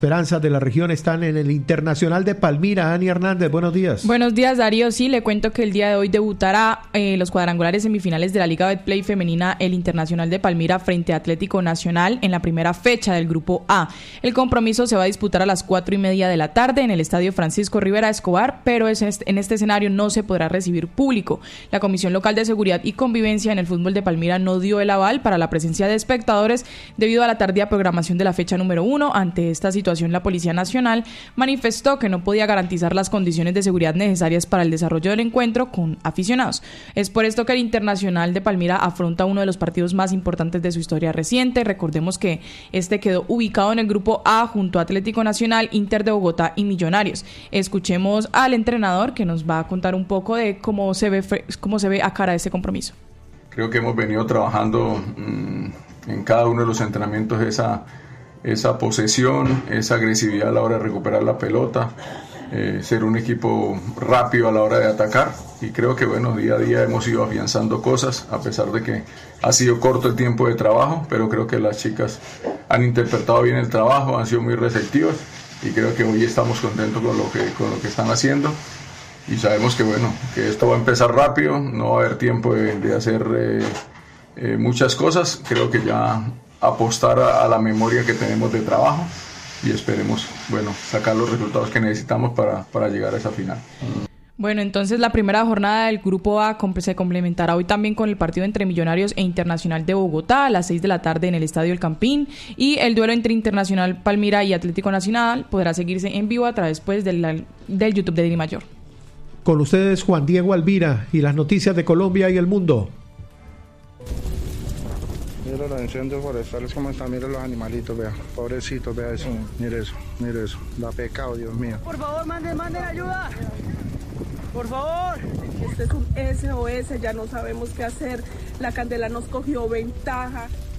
Esperanzas de la región están en el Internacional de Palmira. Ani Hernández, buenos días. Buenos días, Darío. Sí, le cuento que el día de hoy debutará los cuadrangulares semifinales de la Liga Betplay femenina, el Internacional de Palmira frente a Atlético Nacional en la primera fecha del Grupo A. El compromiso se va a disputar a las 4:30 de la tarde en el Estadio Francisco Rivera Escobar, pero en este escenario no se podrá recibir público. La Comisión Local de Seguridad y Convivencia en el fútbol de Palmira no dio el aval para la presencia de espectadores debido a la tardía programación de la fecha número 1. Ante esta situación, la Policía Nacional manifestó que no podía garantizar las condiciones de seguridad necesarias para el desarrollo del encuentro con aficionados. Es por esto que el Internacional de Palmira afronta uno de los partidos más importantes de su historia reciente. Recordemos que este quedó ubicado en el Grupo A junto a Atlético Nacional, Inter de Bogotá y Millonarios. Escuchemos al entrenador que nos va a contar un poco de cómo se ve a cara de este compromiso. Creo que hemos venido trabajando en cada uno de los entrenamientos esa posesión, esa agresividad a la hora de recuperar la pelota, ser un equipo rápido a la hora de atacar, y creo que día a día hemos ido afianzando cosas, a pesar de que ha sido corto el tiempo de trabajo, pero creo que las chicas han interpretado bien el trabajo, han sido muy receptivas, y creo que hoy estamos contentos con lo que están haciendo, y sabemos que esto va a empezar rápido, no va a haber tiempo de hacer muchas cosas. Creo que ya apostar a la memoria que tenemos de trabajo y esperemos, sacar los resultados que necesitamos para llegar a esa final. Bueno, entonces la primera jornada del Grupo A se complementará hoy también con el partido entre Millonarios e Internacional de Bogotá a las 6 de la tarde en el Estadio El Campín, y el duelo entre Internacional Palmira y Atlético Nacional podrá seguirse en vivo a través del YouTube de Dimayor. Con ustedes, Juan Diego Alvira, y las noticias de Colombia y el mundo. Mira los incendios forestales como están, mira los animalitos, vea, pobrecitos, vea eso, mire eso, da pecado, Dios mío. Por favor, manden ayuda, por favor. Este es un SOS, ya no sabemos qué hacer, la candela nos cogió ventaja.